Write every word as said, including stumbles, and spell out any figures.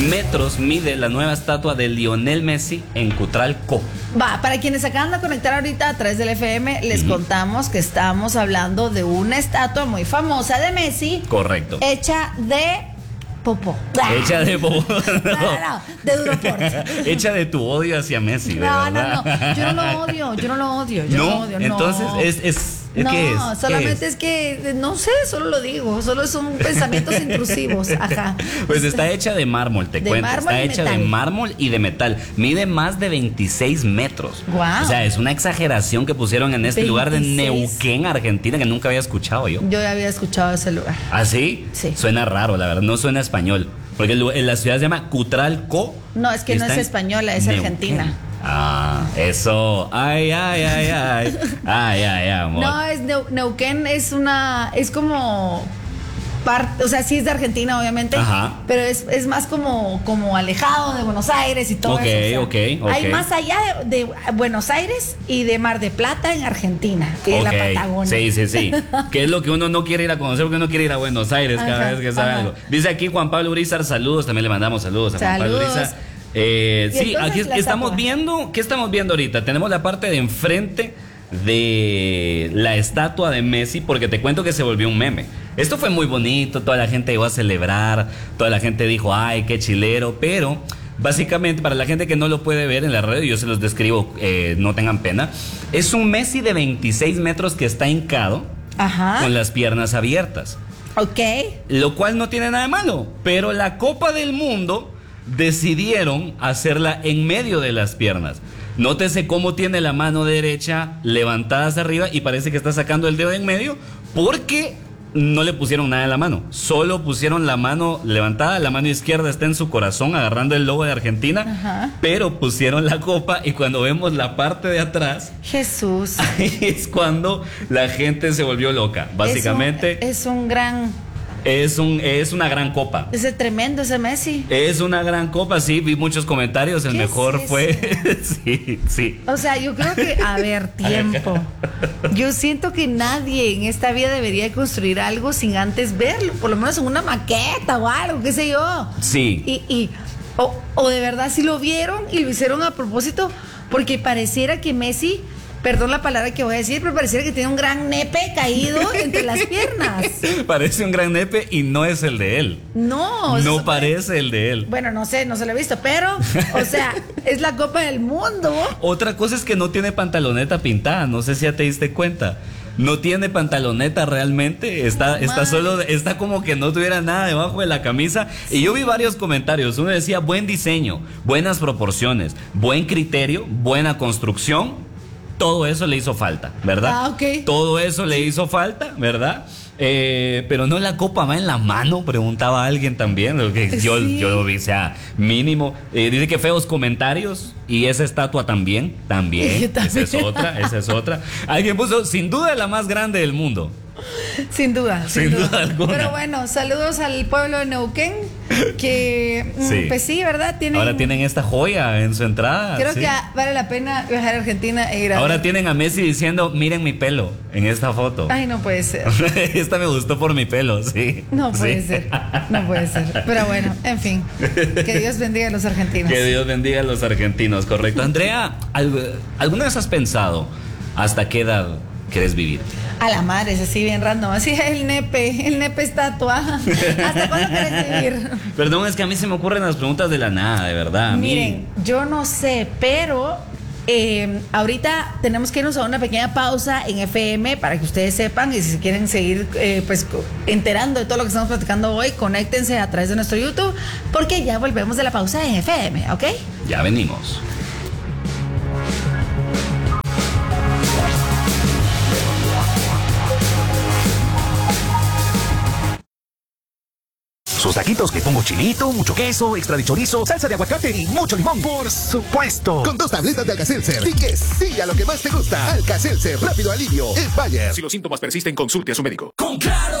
metros mide la nueva estatua de Lionel Messi en Cutralcó. Va, para quienes acaban de conectar ahorita a través del F M, les uh-huh. contamos que estamos hablando de una estatua muy famosa de Messi. Correcto. Hecha de popó. Hecha de popó. No, no, no, de duro porte. Hecha de tu odio hacia Messi, no, de verdad. No, no, yo no lo odio, yo no lo odio, yo no, no lo odio, no. Entonces, es, es, ¿qué no, es? No, solamente ¿Qué es? es que, no sé, solo lo digo, solo son pensamientos intrusivos, ajá. Pues está hecha de mármol, te de cuento. Mármol está hecha metal. de mármol y de metal. Mide más de veintiséis metros. Wow. O sea, es una exageración que pusieron en este veintiséis lugar de Neuquén, Argentina, que nunca había escuchado yo. Yo ya había escuchado ese lugar. ¿Ah, sí? Sí. Suena raro, la verdad, no suena español. Porque la ciudad se llama Cutralcó. No, es que no es española, es Neuquén. Argentina. Ah, eso. Ay, ay, ay, ay. Ay, ay, ay, amor. No, es Neu- Neuquén es una, es como parte, o sea, sí es de Argentina, obviamente. Ajá. Pero es, es más como, como alejado de Buenos Aires y todo Ok, eso. O sea, ok, ok. hay más allá de, de Buenos Aires y de Mar de Plata en Argentina, que es la Patagonia. Sí, sí, sí. Que es lo que uno no quiere ir a conocer porque uno quiere ir a Buenos Aires cada Ajá, vez que sabe ajá. algo. Dice aquí Juan Pablo Urizar, saludos, también le mandamos saludos a Juan Saludos. Pablo Urizar. Eh, Y sí, entonces aquí la estamos estatua. viendo, ¿qué estamos viendo ahorita? Tenemos la parte de enfrente de la estatua de Messi, porque te cuento que se volvió un meme. Esto fue muy bonito, toda la gente llegó a celebrar, toda la gente dijo, ay, qué chilero, pero básicamente para la gente que no lo puede ver en la radio, yo se los describo, eh, no tengan pena, es un Messi de veintiséis metros que está hincado, Ajá. con las piernas abiertas. Ok. Lo cual no tiene nada de malo, pero la Copa del Mundo decidieron hacerla en medio de las piernas. Nótese cómo tiene la mano derecha levantada hacia arriba y parece que está sacando el dedo de en medio, porque no le pusieron nada en la mano, solo pusieron la mano levantada, la mano izquierda está en su corazón agarrando el logo de Argentina. Ajá. Pero pusieron la copa y cuando vemos la parte de atrás, Jesús, ahí es cuando la gente se volvió loca, básicamente. Es un, es un gran... Es, un, es una gran copa. Ese tremendo, ese Messi. Es una gran copa, sí, vi muchos comentarios, el mejor es fue... sí, sí. O sea, yo creo que, a ver, tiempo. Yo siento que nadie en esta vida debería construir algo sin antes verlo, por lo menos en una maqueta o algo, qué sé yo. Sí. Y, y o, o de verdad sí lo vieron y lo hicieron a propósito, porque pareciera que Messi... Perdón la palabra que voy a decir, pero pareciera que tiene un gran nepe caído entre las piernas. Parece un gran nepe y no es el de él. No. No parece el de él. Bueno, no sé, no se lo he visto, pero, o sea, es la Copa del Mundo. Otra cosa es que no tiene pantaloneta pintada, no sé si ya te diste cuenta. No tiene pantaloneta realmente, está, está solo, está como que no tuviera nada debajo de la camisa. Sí. Y yo vi varios comentarios, uno decía buen diseño, buenas proporciones, buen criterio, buena construcción. Todo eso le hizo falta, ¿verdad? Ah, ok. Todo eso le hizo falta, ¿verdad? Eh, pero no la copa va en la mano, preguntaba alguien también. Que yo, sí. yo lo vi, o sea, mínimo. Eh, dice que feos comentarios. Y esa estatua también, también. también. Esa es otra, esa es otra. Alguien puso, sin duda, la más grande del mundo. Sin duda, sin, sin duda. duda alguna. Pero bueno, saludos al pueblo de Neuquén, que sí. pues sí, ¿verdad? Tienen, ahora tienen esta joya en su entrada. Creo sí. que vale la pena viajar a Argentina e ir a ahora ver. Tienen a Messi diciendo, miren mi pelo en esta foto. Ay, no puede ser. Esta me gustó por mi pelo, sí. No puede sí. ser, no puede ser. Pero bueno, en fin, que Dios bendiga a los argentinos. Que Dios bendiga a los argentinos, correcto. Andrea, ¿alguna vez has pensado hasta qué edad quieres vivir? A la madre, es así bien random. Así es el nepe, el nepe estatua. ¿Hasta cuándo quieres vivir? Perdón, es que a mí se me ocurren las preguntas de la nada, de verdad. Miren, yo no sé, pero eh, ahorita tenemos que irnos a una pequeña pausa en F M para que ustedes sepan, y si quieren seguir eh, pues enterando de todo lo que estamos platicando hoy, conéctense a través de nuestro YouTube, porque ya volvemos de la pausa en F M, ¿ok? Ya venimos. Sus taquitos le pongo chilito, mucho queso, extra de chorizo, salsa de aguacate y mucho limón. Por supuesto. Con dos tabletas de Alka-Seltzer. Y que siga lo que más te gusta. Alka-Seltzer, rápido alivio. Es Bayer. Si los síntomas persisten, consulte a su médico. Con Claro,